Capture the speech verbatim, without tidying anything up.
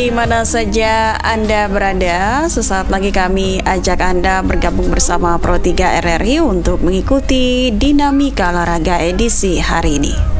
di mana saja Anda berada. Sesaat lagi kami ajak Anda bergabung bersama Pro tiga R R I untuk mengikuti dinamika olahraga edisi hari ini.